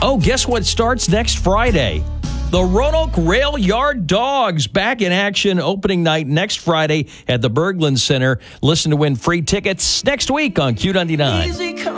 Oh, guess what starts next Friday? The Roanoke Rail Yard Dogs back in action opening night next Friday at the Berglund Center. Listen to win free tickets next week on Q99.